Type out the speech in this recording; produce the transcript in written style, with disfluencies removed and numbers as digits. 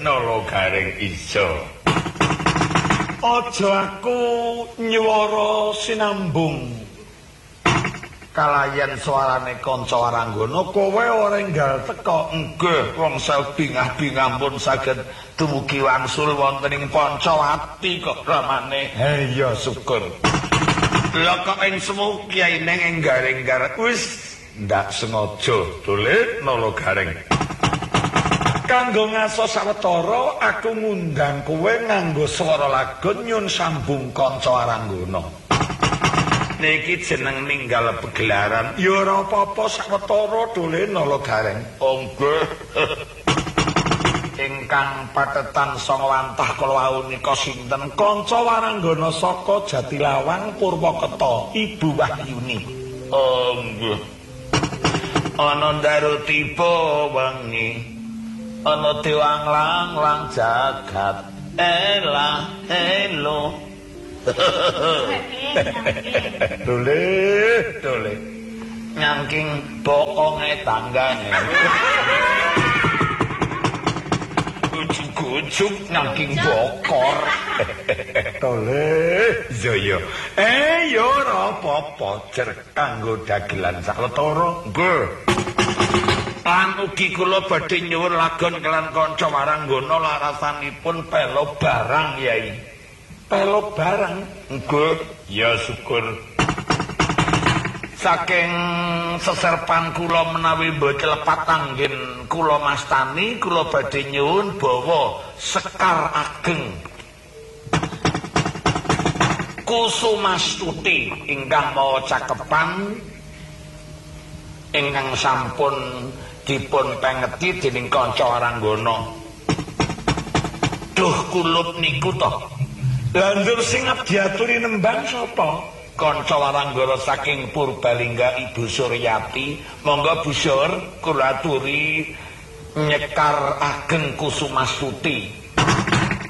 nolo garing iso. Aja aku nyuwara sinambung kalayan suarane kanca Waranggana, kowe ora enggal teka. Nggih, wong sabingah-bingah pun saged dumugi wangsul wonten ing Pancawati kok ramane. Iya syukur. Lah kok ing semu Kyai neng enggal-enggal wis ndak sengaja dolit nolo garing. Kanggo ngaso sawetara aku ngundang kowe nganggo swara lagun nyun sambung kanca Waranggana. Niki jeneng ninggal pegelaran. Ya ora apa-apa sawetara dolen nala gareng. Oh nggih. Ingkang patetan sanga wantah kala wau nika sinten? Kanca Waranggana saka Jatilawang Purwokerto, Ibu Wahyuni. Oh nggih. Ana ndaru tiba wengi. Ana diwang-lang jagat. Elah elo. Dole nyangking bokonge tanggane ujuk-ujuk nyangking bokor dole yo yo ora apa-apa jer kanggo dagelan sawetara nggih. Lan ugi kula badhe nyuwun lagon kelan kanca Waranggana larasanipun pelo barang Yai. Pelok barang nggih ya syukur. Saking seserpan kula menawi mboten lepat anggen kula mastani kula badhe nyuwun bawa sekar ageng Kusumastuti ingkang mawa cakepan ingkang sampun dipun pengeti dening kanca Waranggana. Duh kulup niku to. Lanjur sing diaturi nembang sapa? Kanca Waranggana saking Purbalingga Ibu Suryati. Monggo Bu Sur kula aturi nyekar ageng Kusumastuti.